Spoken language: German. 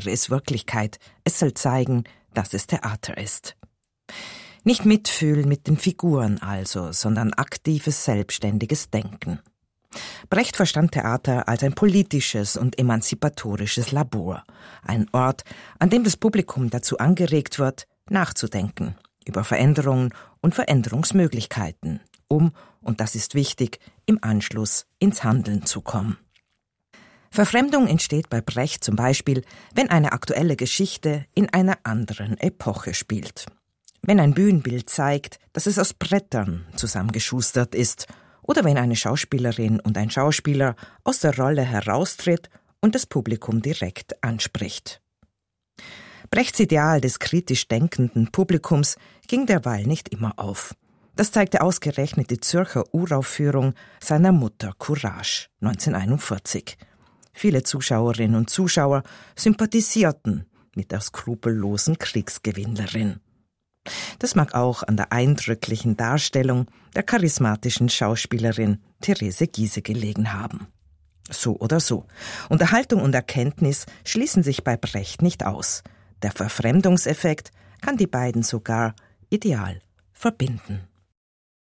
wäre es Wirklichkeit. Es soll zeigen, dass es Theater ist. Nicht mitfühlen mit den Figuren also, sondern aktives, selbstständiges Denken. Brecht verstand Theater als ein politisches und emanzipatorisches Labor, ein Ort, an dem das Publikum dazu angeregt wird, nachzudenken über Veränderungen und Veränderungsmöglichkeiten, und das ist wichtig, im Anschluss ins Handeln zu kommen. Verfremdung entsteht bei Brecht zum Beispiel, wenn eine aktuelle Geschichte in einer anderen Epoche spielt. Wenn ein Bühnenbild zeigt, dass es aus Brettern zusammengeschustert ist, oder wenn eine Schauspielerin und ein Schauspieler aus der Rolle heraustritt und das Publikum direkt anspricht. Brechts Ideal des kritisch denkenden Publikums ging derweil nicht immer auf. Das zeigte ausgerechnet die Zürcher Uraufführung seiner Mutter Courage 1941. Viele Zuschauerinnen und Zuschauer sympathisierten mit der skrupellosen Kriegsgewinnlerin. Das mag auch an der eindrücklichen Darstellung der charismatischen Schauspielerin Therese Giehse gelegen haben. So oder so. Unterhaltung und Erkenntnis schließen sich bei Brecht nicht aus. Der Verfremdungseffekt kann die beiden sogar ideal verbinden.